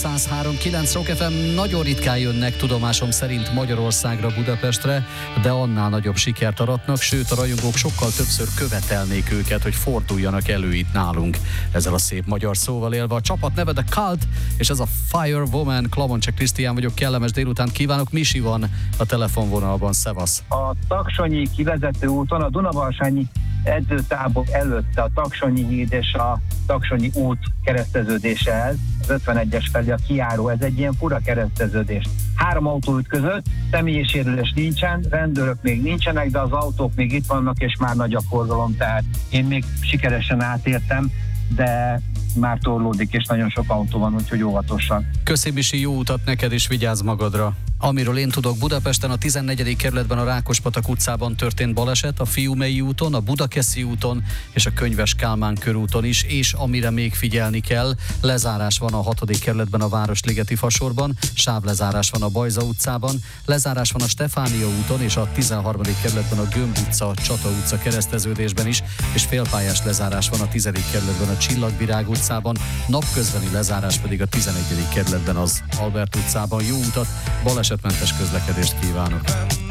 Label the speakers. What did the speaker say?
Speaker 1: 103.9 Rock FM. Nagyon ritkán jönnek tudomásom szerint Magyarországra, Budapestre, de annál nagyobb sikert aratnak, sőt a rajongók sokkal többször követelnék őket, hogy forduljanak elő itt nálunk. Ezzel a szép magyar szóval élve a csapat neve The Cult, és ez a Fire Woman. Klamoncse Krisztián vagyok, kellemes délutánt kívánok. Misi van a telefonvonalban, szevasz.
Speaker 2: A Taksonyi kivezető úton, a Dunavalsányi edzőtábor előtt a Taksonyi híd és a Taksonyi út kereszteződése, az 51-es felé a kijáró, ez egy ilyen fura kereszteződés. 3 autó ütközött, személyi sérülés nincsen, rendőrök még nincsenek, de az autók még itt vannak, és már nagy a forgalom, tehát én még sikeresen átértem, de már torlódik, és nagyon sok autó van, úgyhogy óvatosan.
Speaker 1: Köszi, Misi, jó utat neked, és vigyázz magadra. Amiről én tudok, Budapesten a 14. kerületben a Rákospatak utcában történt baleset, a Fiumei úton, a Budakeszi úton és a Könyves Kálmán körúton is, és amire még figyelni kell, lezárás van a 6. kerületben a Városligeti fasorban, sávlezárás van a Bajza utcában, lezárás van a Stefánia úton és a 13. kerületben a Gömb utca, Csata utca kereszteződésben is, és félpályás lezárás van a 10. kerületben a Csillagvirág utcában, napközbeni lezárás pedig a 11. kerületben az Albert utcában. Jó utat, balesetmentes közlekedést kívánok!